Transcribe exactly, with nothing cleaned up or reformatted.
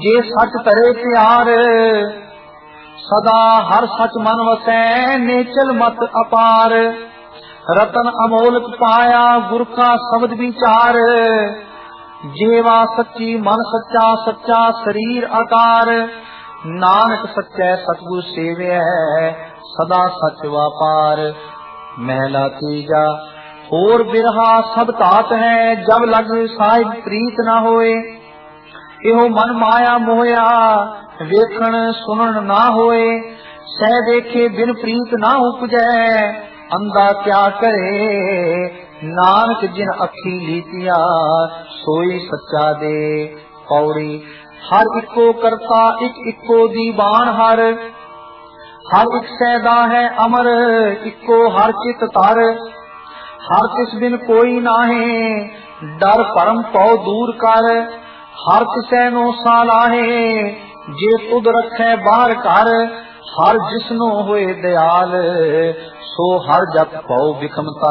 जे सच करे प्यार, सदा हर सच मन वसै नेचल मत अपार। रतन अमोलक पाया गुर का शब्द विचार, जेवा सच्ची मन सच्चा सच्चा शरीर आकार। नानक सच्चै सतगुर सेवै सदा सच वापार। महला तीजा होर बिरहा सब तात है, जब लग साहिब प्रीत न होए। एहो मन माया मोया वेखण सुनन ना होए। सह देखे बिन प्रीत ना उपजै, अंधा क्या करे। नानक जिन अखी लीतिया सोई सच्चा दे। पौड़ी हर इको करता इक इको दीवान हर। हर एक सैदा है अमर इको हर चित तर। हर तिस बिन कोई नाहे डर परम पौ दूर कर। हर तिसै नो सालाहे जे तुद रखै बाहर कर। हर जिसनो होए दयाल सो हर जप पौ बिखमता।